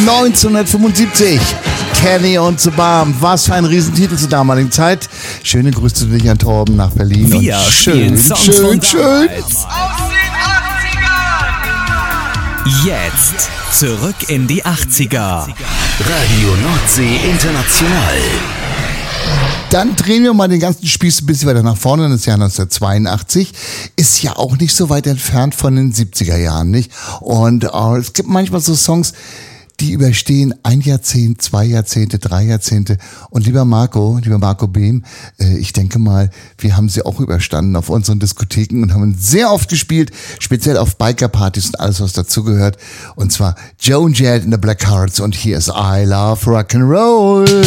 1975. Kenny und The Balm. Was für ein Riesentitel zur damaligen Zeit. Schöne Grüße dich an Torben nach Berlin. Wir und spielen schön. Aus den 80ern. Jetzt zurück in die 80er. Radio Nordsee International. Dann drehen wir mal den ganzen Spieß ein bisschen weiter nach vorne. Das Jahr 1982 ist ja auch nicht so weit entfernt von den 70er Jahren, nicht? Und es gibt manchmal so Songs, die überstehen 1 Jahrzehnt, 2 Jahrzehnte, 3 Jahrzehnte. Und lieber Marco Behm, ich denke mal, wir haben sie auch überstanden auf unseren Diskotheken und haben sehr oft gespielt, speziell auf Bikerpartys und alles, was dazugehört. Und zwar Joan Jett and the Blackhearts und hier ist I Love Rock'n'Roll.